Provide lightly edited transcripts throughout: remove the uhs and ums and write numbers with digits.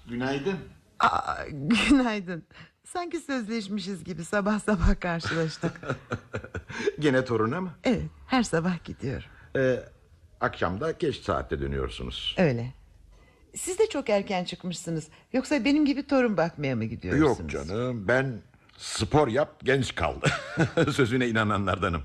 Günaydın. Günaydın. Sanki sözleşmişiz gibi sabah sabah karşılaştık. Gene toruna mı? Evet, her sabah gidiyorum. Akşam da geç saatte dönüyorsunuz. Öyle. Siz de çok erken çıkmışsınız. Yoksa benim gibi torun bakmaya mı gidiyorsunuz? Yok canım, ben spor yap genç kaldı sözüne inananlardanım.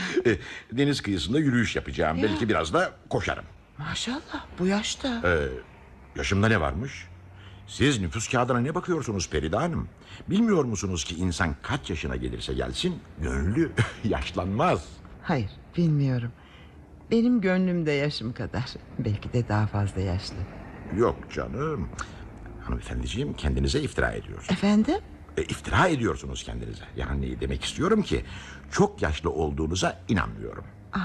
Deniz kıyısında yürüyüş yapacağım. Ya. Belki biraz da koşarım. Maşallah, bu yaşta. Yaşımda ne varmış? Siz nüfus kağıdına ne bakıyorsunuz Feride Hanım? Bilmiyor musunuz ki insan kaç yaşına gelirse gelsin gönlü yaşlanmaz. Hayır, bilmiyorum. Benim gönlüm de yaşım kadar. Belki de daha fazla yaşlı. Yok canım. Hanımefendiciğim, kendinize iftira ediyorsunuz. Efendim? İftira ediyorsunuz kendinize. Yani demek istiyorum ki çok yaşlı olduğunuza inanmıyorum.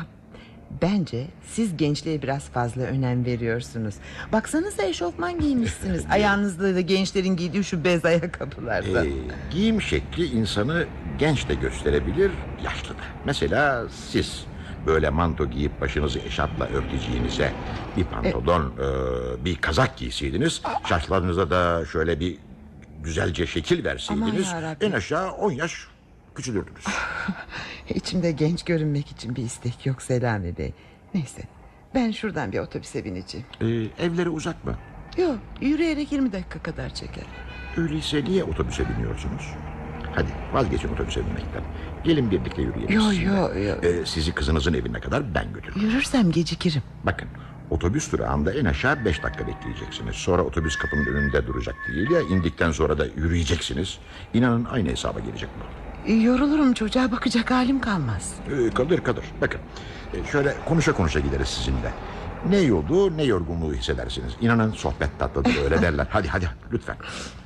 Bence siz gençliğe biraz fazla önem veriyorsunuz. Baksanıza, eşofman giymişsiniz. Ayağınızda da gençlerin giydiği şu bez ayakkabılardan. Giyim şekli insanı genç de gösterebilir, yaşlı da. Mesela siz böyle manto giyip başınızı eşarpla örteceğinize bir pantolon, bir kazak giyseydiniz, şaşlarınıza da şöyle bir güzelce şekil verseydiniz, en aşağı 10 yaş küçülürdünüz. İçimde genç görünmek için bir istek yok Selami Bey. Neyse, ben şuradan bir otobüse bineceğim. Evleri uzak mı? Yok, yürüyerek 20 dakika kadar çeker. Öyleyse niye otobüse biniyorsunuz? Hadi vazgeçin otobüse binmekten. Gelin birlikte yürüyelim. Yok. Sizi kızınızın evine kadar ben götürürüm. Yürürsem gecikirim. Bakın, otobüs durağında en aşağı 5 dakika bekleyeceksiniz. Sonra otobüs kapının önünde duracak değil ya, indikten sonra da yürüyeceksiniz. İnanın aynı hesaba gelecek bu. Yorulurum, çocuğa bakacak halim kalmaz. Kalır. Bakın, şöyle konuşa gideriz sizinle. Ne yolu ne yorgunluğu hissedersiniz. İnanın sohbet tatlıdır, öyle derler. Hadi lütfen.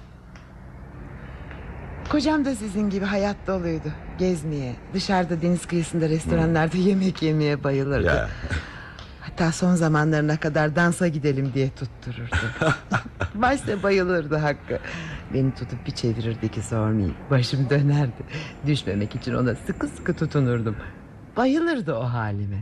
Kocam da sizin gibi hayat doluydu. Gezmeye, dışarıda deniz kıyısında restoranlarda yemek yemeye bayılırdı. Ya. Hatta son zamanlarına kadar dansa gidelim diye tuttururdu. Başta bayılırdı Hakkı. Beni tutup bir çevirirdi ki sormayayım. Başım dönerdi. Düşmemek için ona sıkı sıkı tutunurdum. Bayılırdı o halime.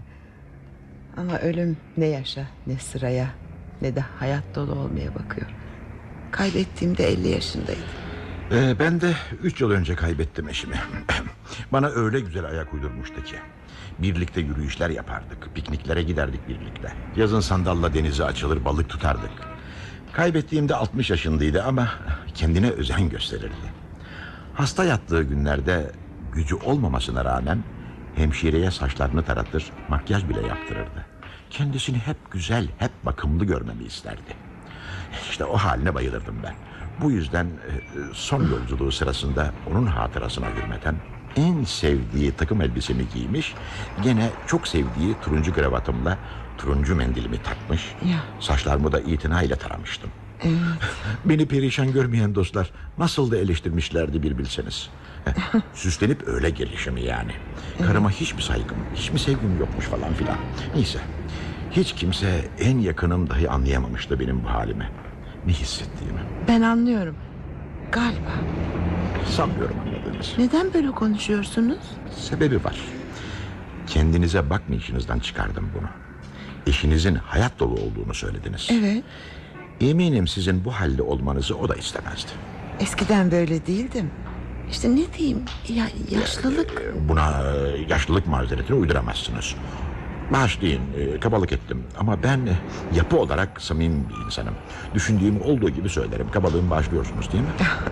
Ama ölüm ne yaşa, ne sıraya, ne de hayat dolu olmaya bakıyor. Kaybettiğimde 50 yaşındaydım. Ben de 3 yıl önce kaybettim eşimi. Bana öyle güzel ayak uydurmuştu ki. Birlikte yürüyüşler yapardık, pikniklere giderdik birlikte. Yazın sandalla denize açılır balık tutardık. Kaybettiğimde 60 yaşındaydı ama kendine özen gösterirdi. Hasta yattığı günlerde gücü olmamasına rağmen hemşireye saçlarını taratır, makyaj bile yaptırırdı. Kendisini hep güzel, hep bakımlı görmemi isterdi. İşte o haline bayılırdım ben. Bu yüzden son yolculuğu sırasında onun hatırasına hürmeten en sevdiği takım elbisemi giymiş, gene çok sevdiği turuncu kravatımla turuncu mendilimi takmış, saçlarımı da itinayla taramıştım. Evet. Beni perişan görmeyen dostlar nasıl da eleştirmişlerdi bir bilseniz. Süslenip öyle gelişimi yani. Karıma hiçbir saygım, hiçbir sevgim yokmuş falan filan. Neyse, hiç kimse, en yakınım dahi anlayamamıştı benim bu halimi. Ne hissettiğimi. Ben anlıyorum. Galiba. Sanmıyorum anladığınız. Neden böyle konuşuyorsunuz? Sebebi var. Kendinize bakmayışınızdan çıkardım bunu. Eşinizin hayat dolu olduğunu söylediniz. Evet. Eminim sizin bu halde olmanızı o da istemezdi. Eskiden böyle değildim. İşte ne diyeyim, yaşlılık. Buna yaşlılık mazeretini uyduramazsınız. Bağışlayın, kabalık ettim. Ama ben yapı olarak samimi bir insanım. Düşündüğüm olduğu gibi söylerim. Kabalığımı bağışlıyorsunuz değil mi?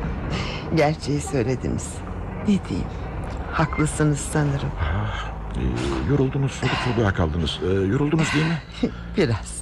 Gerçeği söylediniz. Ne diyeyim, haklısınız sanırım. Yoruldunuz, soluğa kaldınız. Yoruldunuz değil mi? Biraz.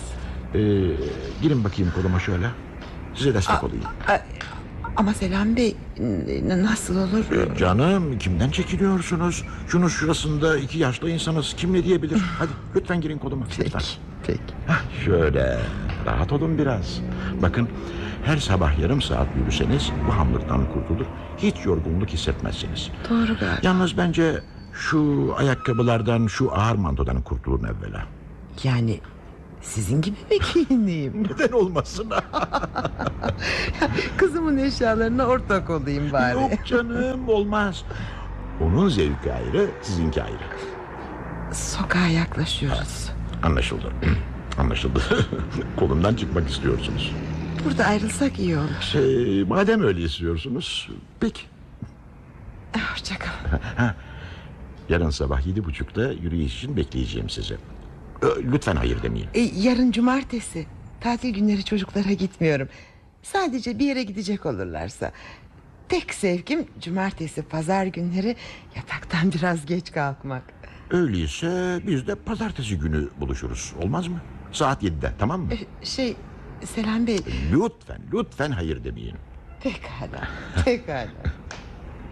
Girin bakayım koluma şöyle. Size destek olayım. Ama Selam Bey, nasıl olur? Canım, kimden çekiliyorsunuz? Şunun şurasında 2 yaşlı insanız. Kim ne diyebilir? Hadi lütfen girin koluma. Lütfen. Peki. Şöyle rahat olun biraz. Bakın, her sabah yarım saat yürüseniz bu hamlıktan kurtulur, hiç yorgunluk hissetmezsiniz. Doğru galiba. Yalnız bence şu ayakkabılardan, şu ağır mantodan kurtulun evvela. Yani sizin gibi mi giyineyim? Neden olmasın? Kızımın eşyalarına ortak olayım bari. Yok canım, olmaz. Onun zevki ayrı, sizinki ayrı. Sokağa yaklaşıyoruz. Anlaşıldı. Anlaşıldı. Kolumdan çıkmak istiyorsunuz. Burada ayrılsak iyi olur. Madem öyle istiyorsunuz, peki. Hoşça kal. Yarın sabah 7.30'da yürüyüş için bekleyeceğim sizi. Lütfen hayır demeyin. Yarın cumartesi. Tatil günleri çocuklara gitmiyorum. Sadece bir yere gidecek olurlarsa. Tek sevgim cumartesi pazar günleri yataktan biraz geç kalkmak. Öyleyse biz de pazartesi günü buluşuruz. Olmaz mı? Saat 7'de, tamam mı? Selam Bey. Lütfen hayır demeyin. Pekala.